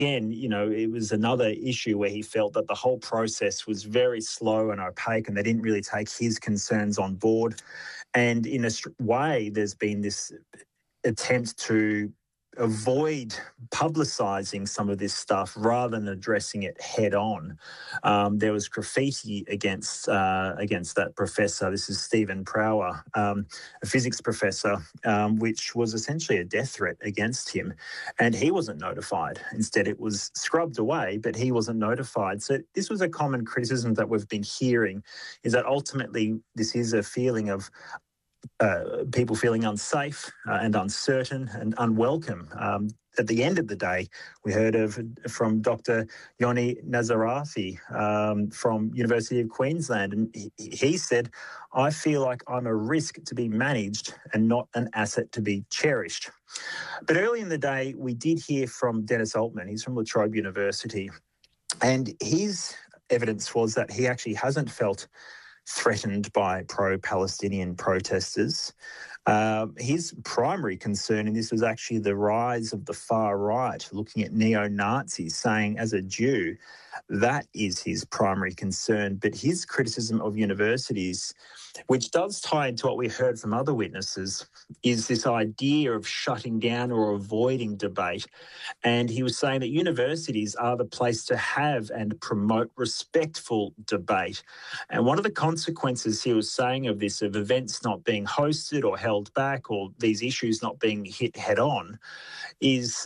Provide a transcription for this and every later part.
again, it was another issue where he felt that the whole process was very slow and opaque and they didn't really take his concerns on board. And in a way, there's been this attempt to avoid publicising some of this stuff rather than addressing it head on. There was graffiti against that professor. This is Stephen Prower, a physics professor, which was essentially a death threat against him, and he wasn't notified. Instead, it was scrubbed away, but he wasn't notified. So this was a common criticism that we've been hearing, is that ultimately this is a feeling of people feeling unsafe and uncertain and unwelcome. At the end of the day, we heard from Dr. Yoni Nazarathi from University of Queensland, and he said, "I feel like I'm a risk to be managed and not an asset to be cherished." But early in the day, we did hear from Dennis Altman. He's from La Trobe University, and his evidence was that he actually hasn't felt threatened by pro-Palestinian protesters. His primary concern in this was actually the rise of the far right, looking at neo-Nazis, saying as a Jew, that is his primary concern. But his criticism of universities, which does tie into what we heard from other witnesses, is this idea of shutting down or avoiding debate. And he was saying that universities are the place to have and promote respectful debate. And one of the consequences he was saying of this, of events not being hosted or held back or these issues not being hit head on, is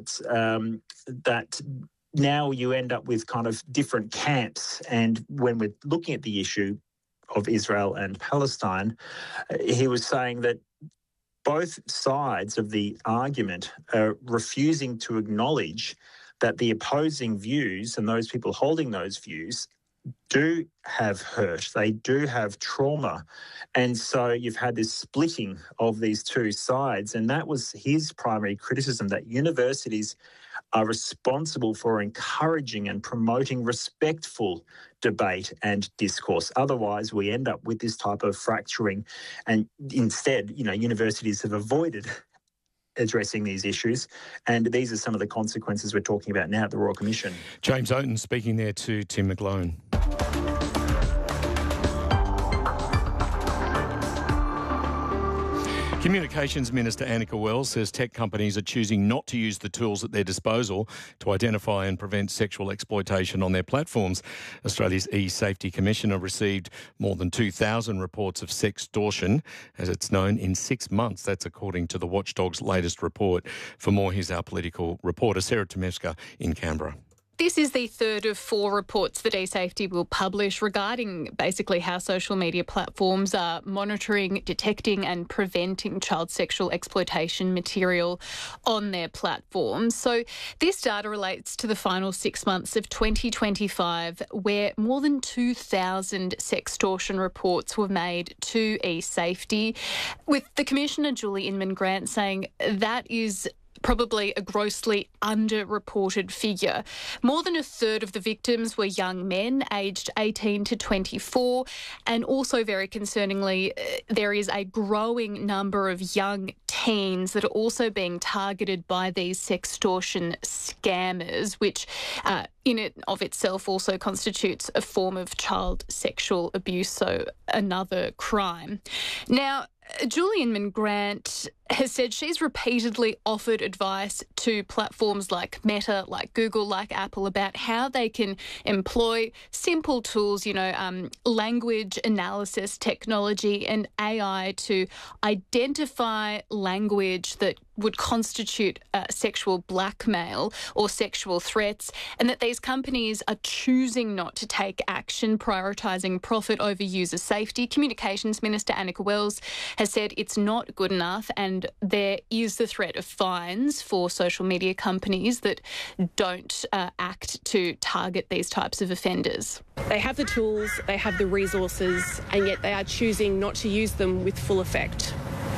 that now you end up with kind of different camps. And when we're looking at the issue of Israel and Palestine, he was saying that both sides of the argument are refusing to acknowledge that the opposing views and those people holding those views do have hurt, they do have trauma. And so you've had this splitting of these two sides. And that was his primary criticism, that universities are responsible for encouraging and promoting respectful debate and discourse. Otherwise, we end up with this type of fracturing. And instead, universities have avoided addressing these issues. And these are some of the consequences we're talking about now at the Royal Commission. James Oaten speaking there to Tim McGlone. Communications Minister Annika Wells says tech companies are choosing not to use the tools at their disposal to identify and prevent sexual exploitation on their platforms. Australia's e-Safety Commissioner received more than 2,000 reports of sextortion, as it's known, in 6 months. That's according to the Watchdog's latest report. For more, here's our political reporter, Sarah Tomevska in Canberra. This is the third of 4 reports that eSafety will publish regarding basically how social media platforms are monitoring, detecting and preventing child sexual exploitation material on their platforms. So this data relates to the final 6 months of 2025, where more than 2,000 sextortion reports were made to eSafety, with the Commissioner, Julie Inman-Grant, saying that is probably a grossly underreported figure. More than a third of the victims were young men aged 18 to 24, and also very concerningly, there is a growing number of young teens that are also being targeted by these sextortion scammers, which in and of itself also constitutes a form of child sexual abuse, so another crime. Now, Julie Inman-Grant has said she's repeatedly offered advice to platforms like Meta, like Google, like Apple about how they can employ simple tools, language analysis technology and AI to identify language that would constitute sexual blackmail or sexual threats, and that these companies are choosing not to take action, prioritising profit over user safety. Communications Minister Annika Wells has said it's not good enough, and there is the threat of fines for social media companies that don't act to target these types of offenders. They have the tools, they have the resources, and yet they are choosing not to use them with full effect.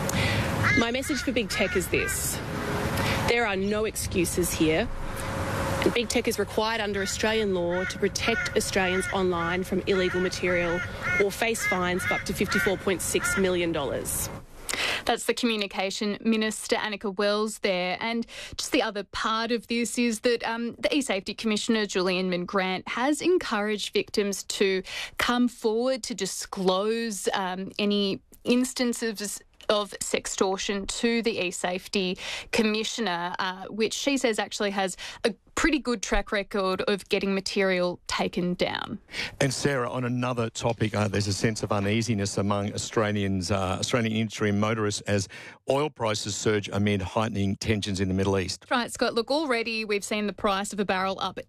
My message for big tech is this: there are no excuses here. And big tech is required under Australian law to protect Australians online from illegal material or face fines of up to $54.6 million. That's the Communication Minister, Anika Wells, there. And just the other part of this is that the eSafety Commissioner, Julian Mangrant, has encouraged victims to come forward to disclose any instances of sextortion to the eSafety Commissioner, which she says actually has a pretty good track record of getting material taken down. And Sarah, on another topic, there's a sense of uneasiness among Australian industry and motorists as oil prices surge amid heightening tensions in the Middle East. Right, Scott. Look, already we've seen the price of a barrel up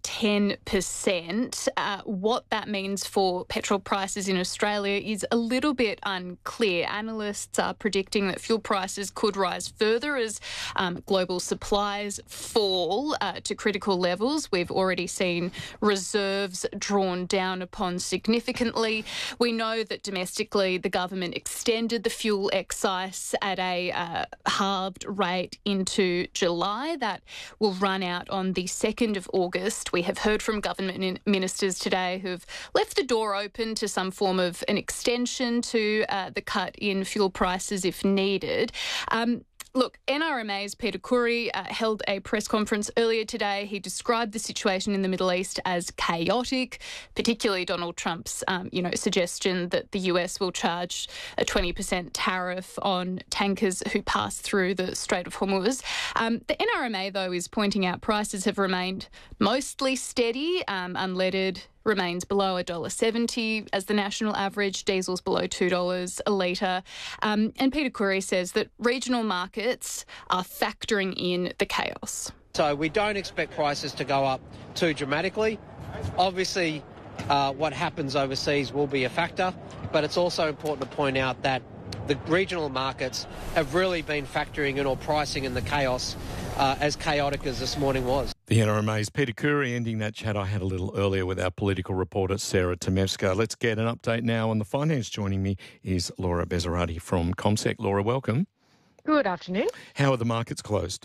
10%. What that means for petrol prices in Australia is a little bit unclear. Analysts are predicting that fuel prices could rise further as global supplies fall to critical levels. We've already seen reserves drawn down upon significantly. We know that domestically the government extended the fuel excise at a halved rate into July. That will run out on the 2nd of August. We have heard from government ministers today who've left the door open to some form of an extension to the cut in fuel prices if needed. Look, NRMA's Peter Khoury held a press conference earlier today. He described the situation in the Middle East as chaotic, particularly Donald Trump's, suggestion that the US will charge a 20% tariff on tankers who pass through the Strait of Hormuz. The NRMA, though, is pointing out prices have remained mostly steady. Unleaded remains below $1.70 as the national average. Diesel's below $2 a litre. And Peter Khoury says that regional markets are factoring in the chaos. So we don't expect prices to go up too dramatically. Obviously, what happens overseas will be a factor, but it's also important to point out that the regional markets have really been factoring in or pricing in the chaos as chaotic as this morning was. The NRMA's Peter Khoury ending that chat I had a little earlier with our political reporter Sarah Temevska. Let's get an update now on the finance. Joining me is Laura Besarati from CommSec. Laura, welcome. Good afternoon. How are the markets closed?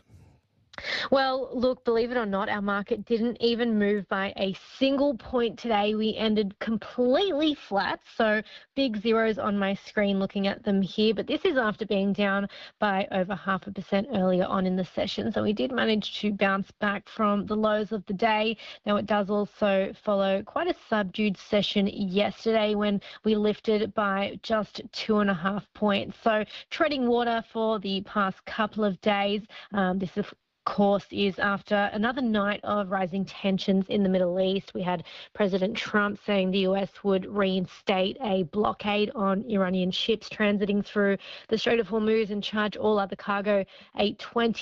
Well, look, believe it or not, our market didn't even move by a single point today. We ended completely flat, so big zeros on my screen looking at them here. But this is after being down by over 0.5% earlier on in the session. So we did manage to bounce back from the lows of the day. Now, it does also follow quite a subdued session yesterday when we lifted by just 2.5 points. So treading water for the past couple of days. This is course is after another night of rising tensions in the Middle East. We had President Trump saying the US would reinstate a blockade on Iranian ships transiting through the Strait of Hormuz and charge all other cargo a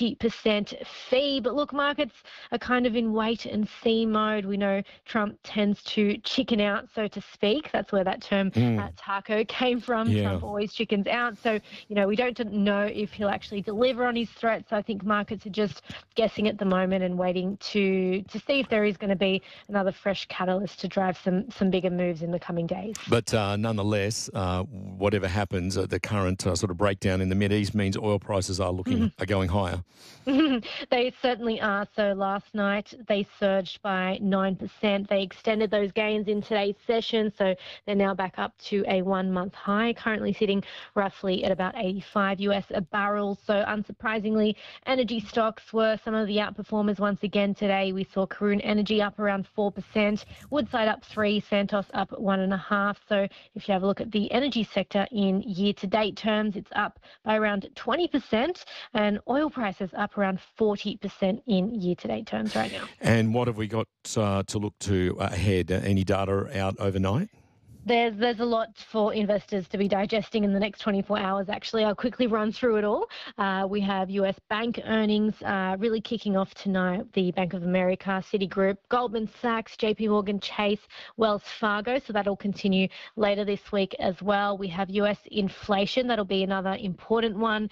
20% fee. But look, markets are kind of in wait and see mode. We know Trump tends to chicken out, so to speak. That's where that term taco came from. Yeah. Trump always chickens out. So, we don't know if he'll actually deliver on his threats. So I think markets are just guessing at the moment and waiting to see if there is going to be another fresh catalyst to drive some bigger moves in the coming days. But nonetheless, whatever happens, the current sort of breakdown in the Mideast means oil prices are going higher. They certainly are. So last night they surged by 9%. They extended those gains in today's session, so they're now back up to a 1-month high, currently sitting roughly at about $85 a barrel. So unsurprisingly, energy stocks were some of the outperformers once again today. We saw Karoon Energy up around 4%, Woodside up 3%, Santos up 1.5%. So if you have a look at the energy sector in year-to-date terms, it's up by around 20%, and oil prices up around 40% in year-to-date terms right now. And what have we got to look to ahead? Any data out overnight? There's a lot for investors to be digesting in the next 24 hours, actually. I'll quickly run through it all. We have US bank earnings really kicking off tonight. The Bank of America, Citigroup, Goldman Sachs, JP Morgan Chase, Wells Fargo. So that'll continue later this week as well. We have US inflation. That'll be another important one.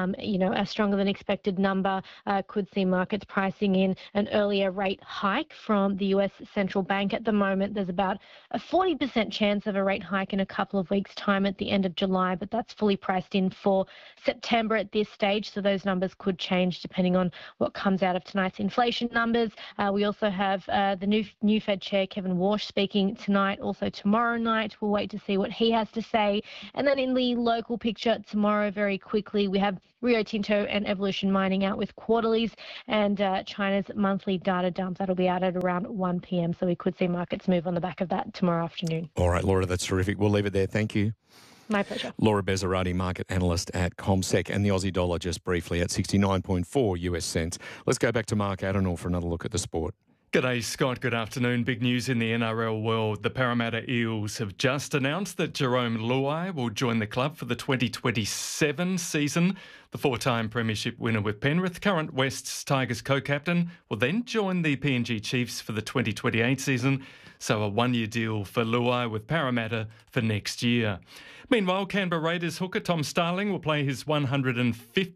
A stronger than expected number could see markets pricing in an earlier rate hike from the US central bank. At the moment, there's about a 40% chance chance of a rate hike in a couple of weeks' time at the end of July, but that's fully priced in for September at this stage, so those numbers could change depending on what comes out of tonight's inflation numbers. We also have the new Fed Chair, Kevin Warsh, speaking tonight, also tomorrow night. We'll wait to see what he has to say. And then in the local picture tomorrow, very quickly, we have Rio Tinto and Evolution Mining out with quarterlies, and China's monthly data dump. That'll be out at around 1 p.m, so we could see markets move on the back of that tomorrow afternoon. All right, Laura, that's terrific. We'll leave it there. Thank you. My pleasure. Laura Bezzarati, market analyst at CommSec, and the Aussie dollar just briefly at 69.4 US cents. Let's go back to Mark Adenauer for another look at the sport. G'day, Scott. Good afternoon. Big news in the NRL world. The Parramatta Eels have just announced that Jerome Luai will join the club for the 2027 season. The four-time premiership winner with Penrith, current Wests Tigers co-captain, will then join the PNG Chiefs for the 2028 season. So a one-year deal for Luai with Parramatta for next year. Meanwhile, Canberra Raiders hooker Tom Starling will play his 150th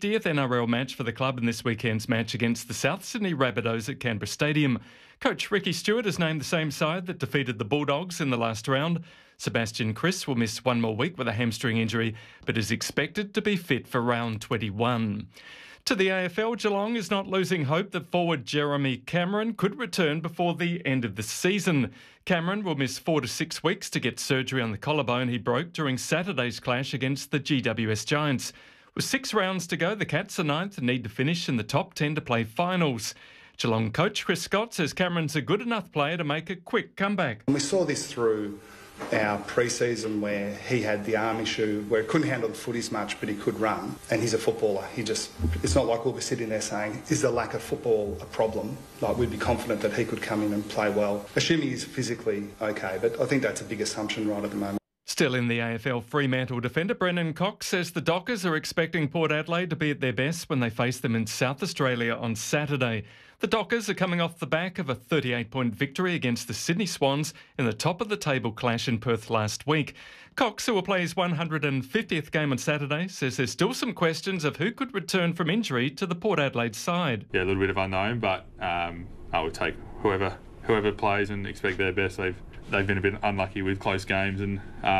NRL match for the club in this weekend's match against the South Sydney Rabbitohs at Canberra Stadium. Coach Ricky Stewart has named the same side that defeated the Bulldogs in the last round. Sebastian Kris will miss one more week with a hamstring injury, but is expected to be fit for round 21. To the AFL, Geelong is not losing hope that forward Jeremy Cameron could return before the end of the season. Cameron will miss 4 to 6 weeks to get surgery on the collarbone he broke during Saturday's clash against the GWS Giants. With 6 rounds to go, the Cats are 9th and need to finish in the top 10 to play finals. Geelong coach Chris Scott says Cameron's a good enough player to make a quick comeback. We saw this through our pre-season where he had the arm issue where he couldn't handle the footies much, but he could run, and he's a footballer. It's not like we'll be sitting there saying, is the lack of football a problem? Like, we'd be confident that he could come in and play well, assuming he's physically okay, but I think that's a big assumption right at the moment. Still in the AFL, Fremantle defender Brendan Cox says the Dockers are expecting Port Adelaide to be at their best when they face them in South Australia on Saturday. The Dockers are coming off the back of a 38-point victory against the Sydney Swans in the top-of-the-table clash in Perth last week. Cox, who will play his 150th game on Saturday, says there's still some questions of who could return from injury to the Port Adelaide side. Yeah, a little bit of unknown, but I would take whoever plays and expect their best. They've been a bit unlucky with close games, and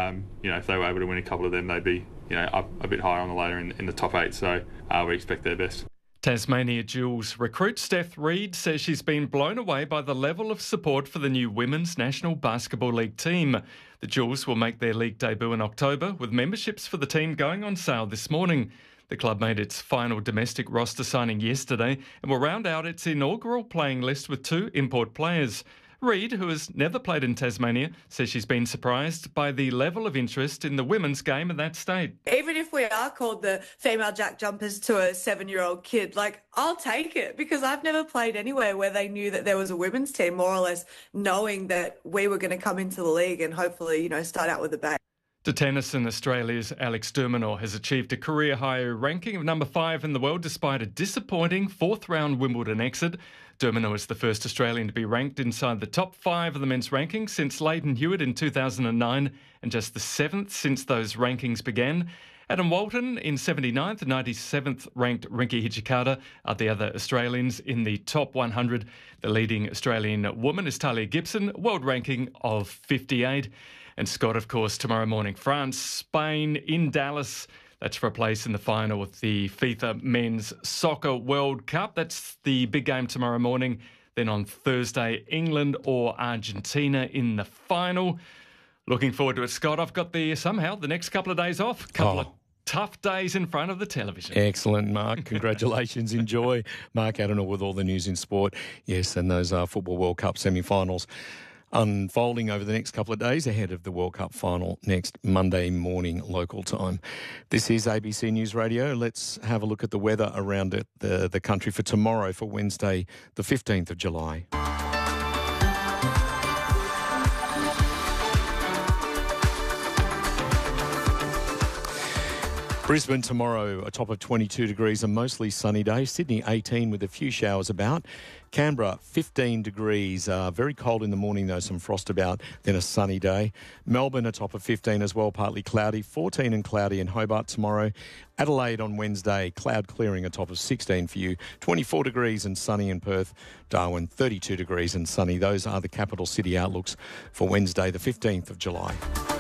if they were able to win a couple of them, they'd be up a bit higher on the ladder in the top 8. So we expect their best. Tasmania Duels recruit Steph Reid says she's been blown away by the level of support for the new Women's National Basketball League team. The Duels will make their league debut in October, with memberships for the team going on sale this morning. The club made its final domestic roster signing yesterday and will round out its inaugural playing list with 2 import players. Reid, who has never played in Tasmania, says she's been surprised by the level of interest in the women's game in that state. Even if we are called the female jack jumpers to a 7-year-old kid, I'll take it, because I've never played anywhere where they knew that there was a women's team, more or less knowing that we were going to come into the league and hopefully, start out with a bang. To tennis, and Australia's Alex de Minaur has achieved a career-high ranking of number 5 in the world despite a disappointing 4th-round Wimbledon exit. De Minaur is the first Australian to be ranked inside the top 5 of the men's rankings since Leighton Hewitt in 2009, and just the 7th since those rankings began. Adam Walton in 79th and 97th ranked Rinky Hijikata are the other Australians in the top 100. The leading Australian woman is Talia Gibson, world ranking of 58. And Scott, of course, tomorrow morning, France, Spain in Dallas. That's for a place in the final of the FIFA Men's Soccer World Cup. That's the big game tomorrow morning. Then on Thursday, England or Argentina in the final. Looking forward to it, Scott. I've got the next couple of days off. Couple of tough days in front of the television. Excellent, Mark. Congratulations. Enjoy. Mark Adenauer with all the news in sport. Yes, and those Football World Cup semi-finals unfolding over the next couple of days ahead of the World Cup final next Monday morning local time. This is ABC News Radio. Let's have a look at the weather around the country for tomorrow, for Wednesday, the 15th of July. Brisbane tomorrow, a top of 22 degrees, a mostly sunny day. Sydney 18 with a few showers about. Canberra 15 degrees, very cold in the morning though, some frost about, then a sunny day. Melbourne a top of 15 as well, partly cloudy. 14 and cloudy in Hobart tomorrow. Adelaide on Wednesday, cloud clearing, a top of 16 for you. 24 degrees and sunny in Perth. Darwin 32 degrees and sunny. Those are the capital city outlooks for Wednesday the 15th of July.